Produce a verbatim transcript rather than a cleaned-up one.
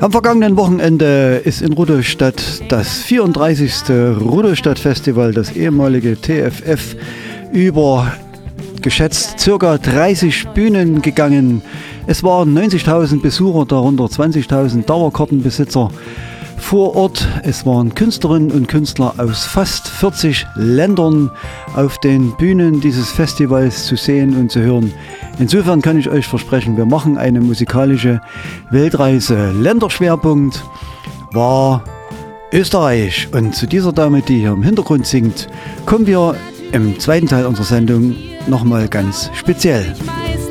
Am vergangenen Wochenende ist in Rudolstadt das vierunddreißigste Rudolstadt-Festival, das ehemalige T F F, über geschätzt circa dreißig Bühnen gegangen. Es waren neunzigtausend Besucher, darunter zwanzigtausend Dauerkartenbesitzer vor Ort. Es waren Künstlerinnen und Künstler aus fast vierzig Ländern auf den Bühnen dieses Festivals zu sehen und zu hören. Insofern kann ich euch versprechen, wir machen eine musikalische Weltreise. Länderschwerpunkt war Österreich. Und zu dieser Dame, die hier im Hintergrund singt, kommen wir im zweiten Teil unserer Sendung nochmal ganz speziell.